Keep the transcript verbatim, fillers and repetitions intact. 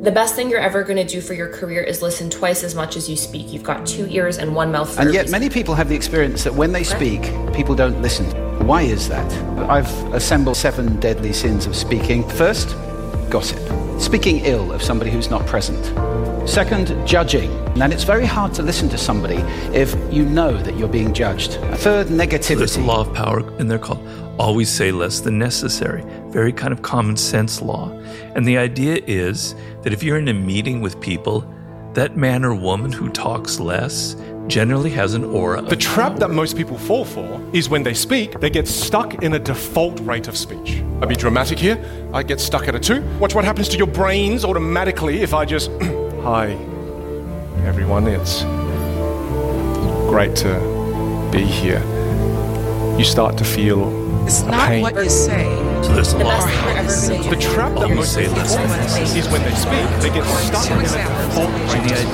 The best thing you're ever going to do for your career is listen twice as much as you speak. You've got two ears and one mouth for And a yet reason. many people have the experience that when they speak, people don't listen. Why is that? I've assembled seven deadly sins of speaking. First, gossip. Speaking ill of somebody who's not present. Second, judging. And it's very hard to listen to somebody if you know that you're being judged. Third, negativity. So there's a law of power, and they're called always say less than necessary. Very kind of common sense law. And the idea is that if you're in a meeting with people, that man or woman who talks less generally has an aura. The trap that most people fall for is when they speak, they get stuck in a default rate of speech. I'll be dramatic here. I get stuck at a two. Watch what happens to your brains automatically if I just, hi, everyone, it's great to be here. You start to feel It's a not pain. what you say. So there's a The law best of thing you're power. ever going to do. The trap that Always most say people less fall than for necessary. is when they speak, they get stuck in a default rate of speech.